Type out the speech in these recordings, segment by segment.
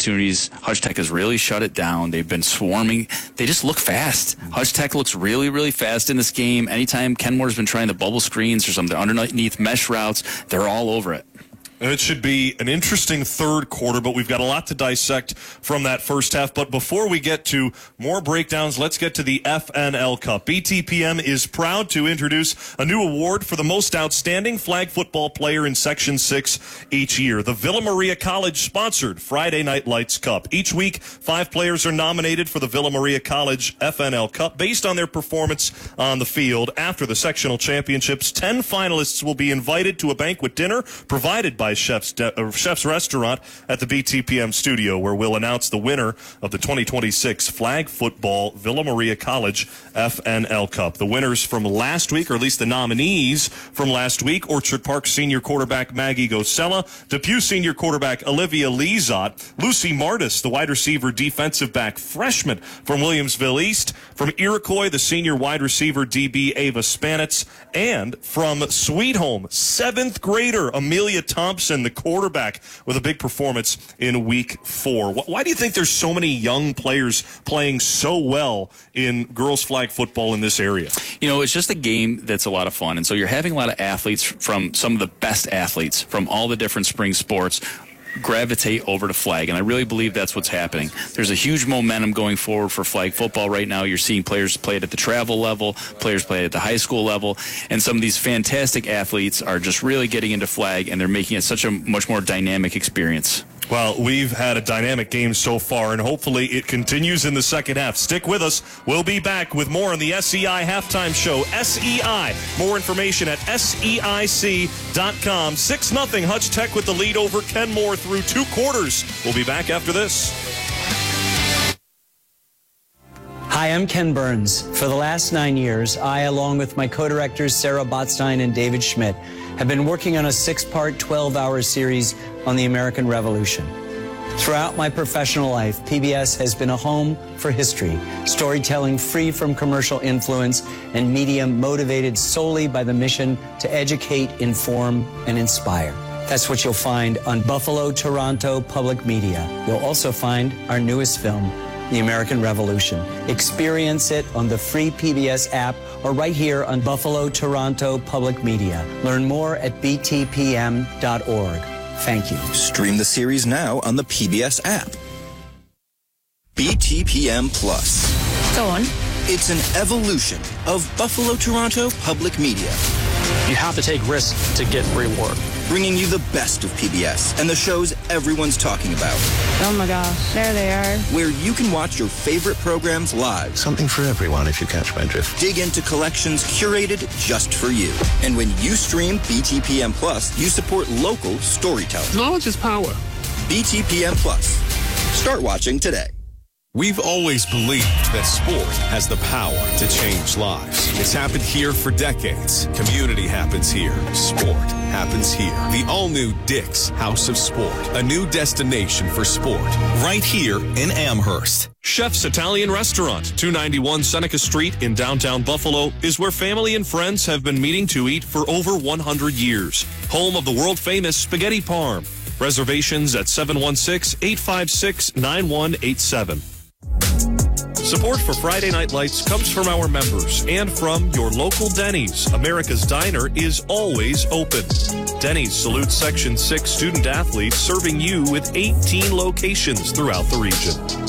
opportunities. Hutch Tech has really shut it down. They've been swarming. They just look fast. Hutch Tech looks really, really fast in this game. Anytime Kenmore's been trying the bubble screens or something underneath mesh routes, they're all over it. And it should be an interesting third quarter, but we've got a lot to dissect from that first half. But before we get to more breakdowns, let's get to the FNL Cup. BTPM is proud to introduce a new award for the most outstanding flag football player in Section 6 each year. The Villa Maria College-sponsored Friday Night Lights Cup. Each week, 5 players are nominated for the Villa Maria College FNL Cup based on their performance on the field. After the sectional championships, 10 finalists will be invited to a banquet dinner provided by Chef's Restaurant at the BTPM studio, where we'll announce the winner of the 2026 Flag Football Villa Maria College FNL Cup. The winners from last week, or at least the nominees from last week: Orchard Park senior quarterback Maggie Gosella, Depew senior quarterback Olivia Lezot, Lucy Martis, the wide receiver defensive back freshman from Williamsville East, from Iroquois, the senior wide receiver DB Ava Spanitz, and from Sweet Home, 7th grader Amelia Thompson, the quarterback, with a big performance in week 4. Why do you think there's so many young players playing so well in girls flag football in this area? You know, it's just a game that's a lot of fun. And so you're having a lot of athletes from some of the best athletes from all the different spring sports gravitate over to flag, and I really believe that's what's happening. There's a huge momentum going forward for flag football right now. You're seeing players play it at the travel level, players play it at the high school level, and some of these fantastic athletes are just really getting into flag, and they're making it such a much more dynamic experience. Well, we've had a dynamic game so far, and hopefully it continues in the second half. Stick with us. We'll be back with more on the SEI Halftime Show. SEI. More information at SEIC.com. 6-0 Hutch Tech with the lead over Kenmore through 2 quarters. We'll be back after this. Hi, I'm Ken Burns. For the last 9 years, I, along with my co-directors Sarah Botstein and David Schmidt, have been working on a 6-part, 12-hour series on the American Revolution. Throughout my professional life, PBS has been a home for history, storytelling free from commercial influence, and media motivated solely by the mission to educate, inform, and inspire. That's what you'll find on Buffalo Toronto Public Media. You'll also find our newest film, The American Revolution. Experience it on the free PBS app or right here on Buffalo Toronto Public Media. Learn more at btpm.org. Thank you. Stream the series now on the PBS app. BTPM Plus. Go on. It's an evolution of Buffalo Toronto Public Media. You have to take risks to get reward. Bringing you the best of PBS and the shows everyone's talking about. Oh my gosh, there they are. Where you can watch your favorite programs live. Something for everyone, if you catch my drift. Dig into collections curated just for you. And when you stream BTPM Plus, you support local storytelling. Knowledge is power. BTPM Plus. Start watching today. We've always believed that sport has the power to change lives. It's happened here for decades. Community happens here. Sport happens here. The all-new Dick's House of Sport. A new destination for sport. Right here in Amherst. Chef's Italian Restaurant, 291 Seneca Street in downtown Buffalo, is where family and friends have been meeting to eat for over 100 years. Home of the world-famous spaghetti parm. Reservations at 716-856-9187. Support for Friday Night Lights comes from our members and from your local Denny's. America's Diner is always open. Denny's salutes Section 6 student athletes, serving you with 18 locations throughout the region.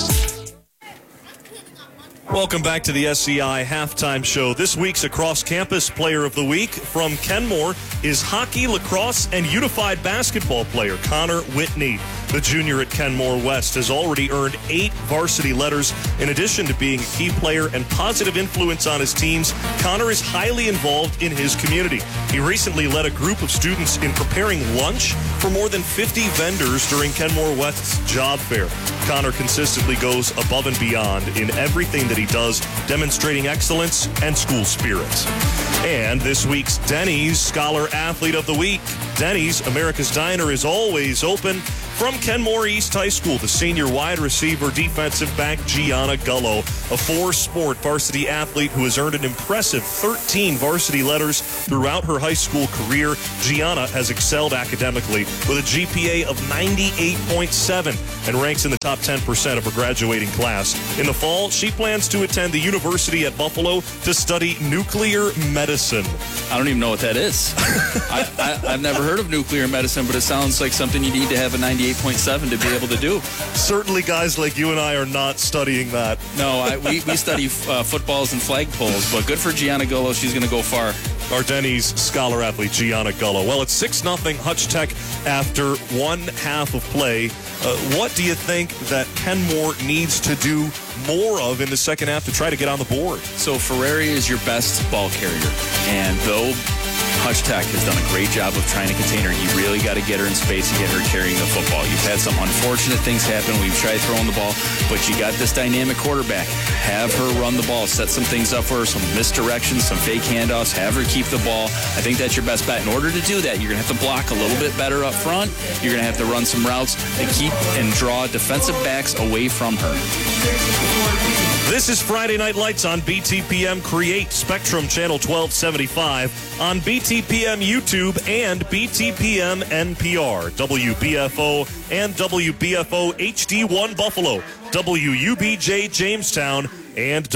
Welcome back to the SEI Halftime Show. This week's Across Campus Player of the Week from Kenmore is hockey, lacrosse, and unified basketball player Connor Whitney. The junior at Kenmore West has already earned 8 varsity letters. In addition to being a key player and positive influence on his teams, Connor is highly involved in his community. He recently led a group of students in preparing lunch for more than 50 vendors during Kenmore West's job fair. Connor consistently goes above and beyond in everything that he does, demonstrating excellence and school spirit. And this week's Denny's Scholar Athlete of the Week. Denny's, America's Diner, is always open. From Kenmore East High School, the senior wide receiver defensive back Gianna Gullo, a four-sport varsity athlete who has earned an impressive 13 varsity letters throughout her high school career. Gianna has excelled academically with a GPA of 98.7 and ranks in the top 10% of her graduating class. In the fall, she plans to attend the University at Buffalo to study nuclear medicine. I don't even know what that is. I've never heard of nuclear medicine, but it sounds like something you need to have a 98.7 to be able to do. Certainly guys like you and I are not studying that. No, we study footballs and flagpoles, but good for Gianna Gullo. She's going to go far. Our Denny's scholar athlete, Gianna Gullo. Well, it's 6-0 Hutch Tech after one half of play. What do you think that Kenmore needs to do more of in the second half to try to get on the board? So Ferrari is your best ball carrier, and though Hutch Tech has done a great job of trying to contain her, you really got to get her in space and get her carrying the football. You've had some unfortunate things happen. We've tried throwing the ball, but you got this dynamic quarterback. Have her run the ball, set some things up for her, some misdirections, some fake handoffs, have her keep the ball. I think that's your best bet. In order to do that, you're going to have to block a little bit better up front. You're going to have to run some routes and keep and draw defensive backs away from her. This is Friday Night Lights on BTPM Create Spectrum Channel 1275 on BTPM YouTube and BTPM NPR, WBFO and WBFO HD1 Buffalo, WUBJ Jamestown, and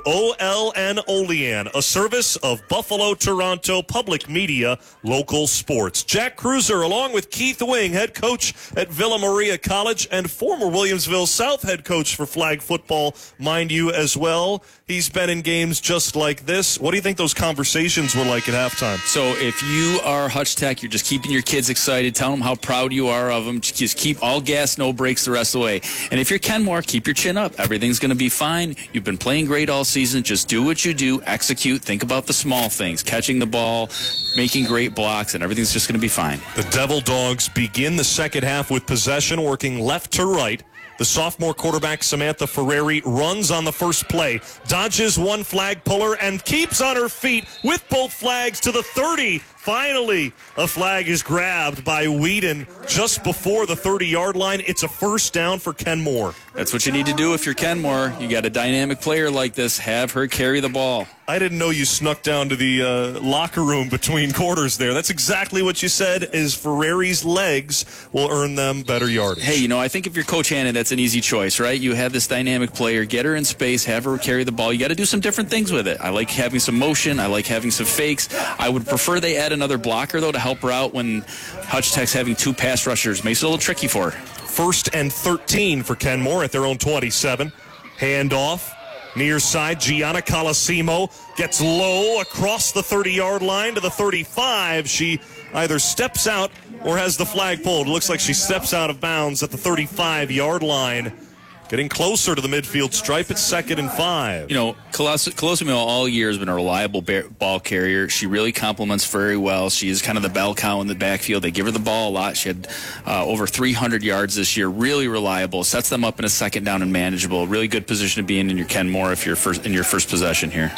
WOLN Olean, a service of Buffalo Toronto Public Media Local Sports. Jack Cruiser, along with Keith Wing, head coach at Villa Maria College and former Williamsville South head coach for flag football, mind you, as well. He's been in games just like this. What do you think those conversations were like at halftime? So if you are Hutch Tech, you're just keeping your kids excited, tell them how proud you are of them. Just keep all gas, no brakes the rest of the way. And if you're Kenmore, keep your chin up. Everything's going to be fine. You've been playing great all season. Just do what you do, execute, think about the small things, catching the ball, making great blocks, and everything's just going to be fine. The Devil Dogs begin the second half with possession, working left to right. The sophomore quarterback, Samantha Ferrari, runs on the first play, dodges one flag puller, and keeps on her feet with both flags to the 30. Finally, a flag is grabbed by Whedon just before the 30-yard line. It's a first down for Kenmore. That's what you need to do if you're Kenmore. You got a dynamic player like this. Have her carry the ball. I didn't know you snuck down to the locker room between quarters there. That's exactly what you said, is Ferrari's legs will earn them better yardage. Hey, I think if you're Coach Hannon, that's an easy choice, right? You have this dynamic player. Get her in space. Have her carry the ball. You got to do some different things with it. I like having some motion. I like having some fakes. I would prefer they add another blocker, though, to help her out when Hutch Tech's having two pass rushers. Makes it a little tricky for her. 1st and 13 for Kenmore at their own 27. Handoff. Near side, Gianna Colosimo gets low across the 30-yard line to the 35. She either steps out or has the flag pulled. It looks like she steps out of bounds at the 35-yard line. Getting closer to the midfield stripe. It's 2nd and 5. Colosimo all year has been a reliable ball carrier. She really complements very well. She is kind of the bell cow in the backfield. They give her the ball a lot. She had over 300 yards this year. Really reliable. Sets them up in a second down and manageable. Really good position to be in your Kenmore if you're in your first possession here.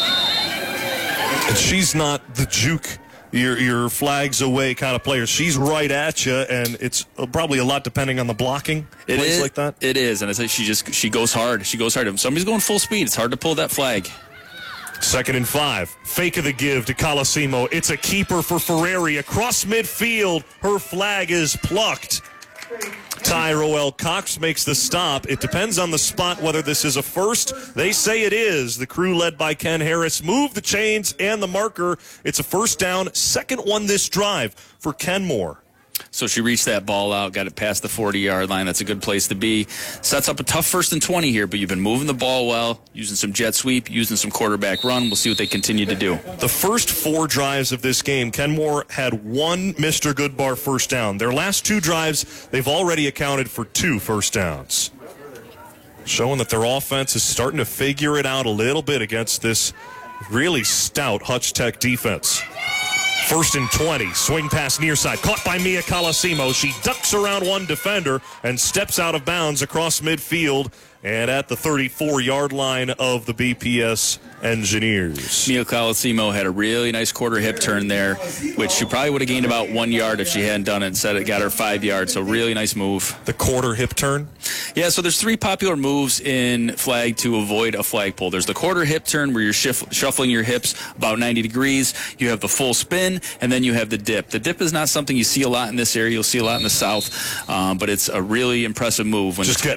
And she's not the juke, your flags away kind of player. She's right at you, and it's probably a lot depending on the blocking. It is like that. It is, and it's like she goes hard. She goes hard. If somebody's going full speed, it's hard to pull that flag. 2nd and 5. Fake of the give to Colosimo. It's a keeper for Ferrari across midfield. Her flag is plucked. Tyroel Cox makes the stop. It depends on the spot whether this is a first. They say it is. The crew led by Ken Harris move the chains and the marker. It's a first down, second one this drive for Kenmore. So she reached that ball out, got it past the 40-yard line. That's a good place to be. Sets up a tough 1st and 20 here, but you've been moving the ball well, using some jet sweep, using some quarterback run. We'll see what they continue to do. The first 4 drives of this game, Kenmore had 1 Mr. Goodbar first down. Their last 2 drives, they've already accounted for 2 first downs. Showing that their offense is starting to figure it out a little bit against this really stout Hutch Tech defense. First and 20. Swing pass near side. Caught by Mia Colosimo. She ducks around one defender and steps out of bounds across midfield and at the 34-yard line of the BPS Engineers. Mia Colosimo had a really nice quarter hip turn there, which she probably would have gained about 1 yard if she hadn't done it. Instead, it got her 5 yards, so really nice move. The quarter hip turn? Yeah, so there's 3 popular moves in flag to avoid a flagpole. There's the quarter hip turn where you're shuffling your hips about 90 degrees. You have the full spin, and then you have the dip. The dip is not something you see a lot in this area. You'll see a lot in the south, but it's a really impressive move. Just get